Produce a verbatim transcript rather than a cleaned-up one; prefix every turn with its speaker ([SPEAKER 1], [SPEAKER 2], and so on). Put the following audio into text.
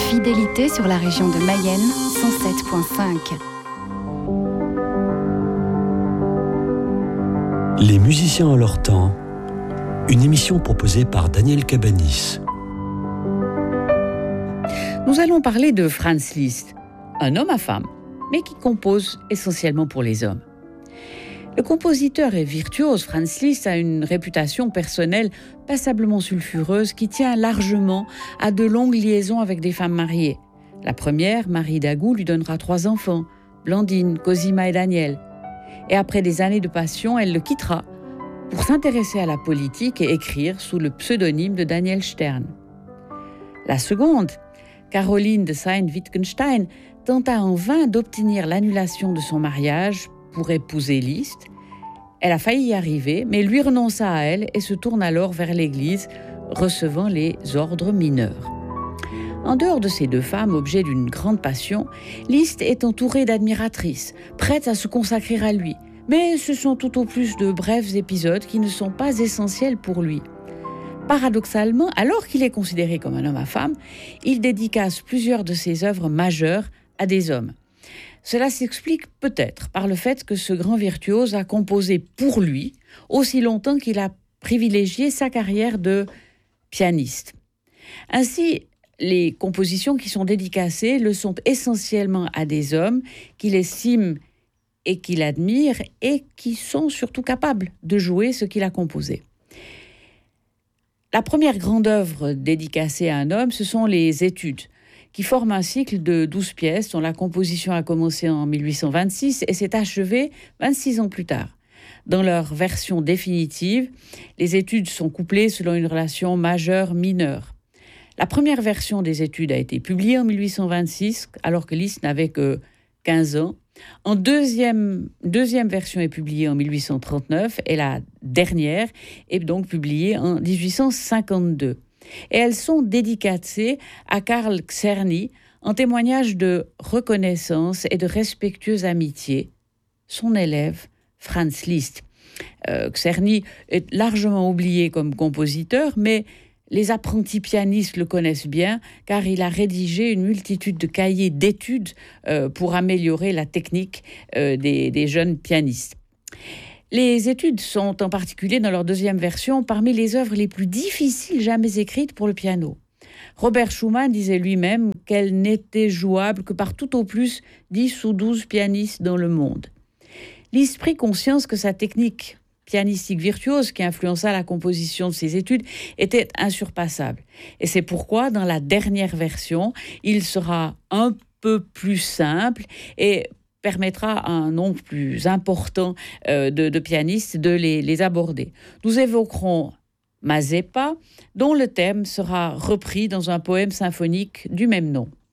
[SPEAKER 1] Fidélité sur la région de Mayenne, cent sept virgule cinq.
[SPEAKER 2] Les musiciens en leur temps, une émission proposée par Daniel Cabanis.
[SPEAKER 3] Nous allons parler de Franz Liszt, un homme à femme, mais qui compose essentiellement pour les hommes. Le compositeur et virtuose Franz Liszt a une réputation personnelle passablement sulfureuse qui tient largement à de longues liaisons avec des femmes mariées. La première, Marie Dagou, lui donnera trois enfants, Blandine, Cosima et Daniel. Et après des années de passion, elle le quittera pour s'intéresser à la politique et écrire sous le pseudonyme de Daniel Stern. La seconde, Caroline de Sayn-Wittgenstein, tenta en vain d'obtenir l'annulation de son mariage pour épouser Liszt. Elle a failli y arriver, mais lui renonça à elle et se tourne alors vers l'Église, recevant les ordres mineurs. En dehors de ces deux femmes, objets d'une grande passion, Liszt est entouré d'admiratrices, prêtes à se consacrer à lui. Mais ce sont tout au plus de brefs épisodes qui ne sont pas essentiels pour lui. Paradoxalement, alors qu'il est considéré comme un homme à femme, il dédicace plusieurs de ses œuvres majeures à des hommes. Cela s'explique peut-être par le fait que ce grand virtuose a composé pour lui aussi longtemps qu'il a privilégié sa carrière de pianiste. Ainsi, les compositions qui sont dédicacées le sont essentiellement à des hommes qu'il estime et qu'il admire et qui sont surtout capables de jouer ce qu'il a composé. La première grande œuvre dédicacée à un homme, ce sont les Études, qui forment un cycle de douze pièces dont la composition a commencé en mille huit cent vingt-six et s'est achevée vingt-six ans plus tard. Dans leur version définitive, les Études sont couplées selon une relation majeure-mineure. La première version des Études a été publiée en mille huit cent vingt-six, alors que Liszt n'avait que quinze ans. En deuxième, deuxième version est publiée en mille huit cent trente-neuf et la dernière est donc publiée en dix-huit cent cinquante-deux. Et elles sont dédicacées à Karl Czerny en témoignage de reconnaissance et de respectueuse amitié, son élève Franz Liszt. Euh, Czerny est largement oublié comme compositeur, mais les apprentis pianistes le connaissent bien car il a rédigé une multitude de cahiers d'études euh, pour améliorer la technique euh, des, des jeunes pianistes. Les Études sont en particulier dans leur deuxième version parmi les œuvres les plus difficiles jamais écrites pour le piano. Robert Schumann disait lui-même qu'elle n'était jouable que par tout au plus dix ou douze pianistes dans le monde. Liszt prit conscience que sa technique pianistique virtuose qui influença la composition de ses Études était insurpassable. Et c'est pourquoi, dans la dernière version, il sera un peu plus simple et permettra à un nombre plus important euh, de, de pianistes de les, les aborder. Nous évoquerons Mazeppa, dont le thème sera repris dans un poème symphonique du même nom.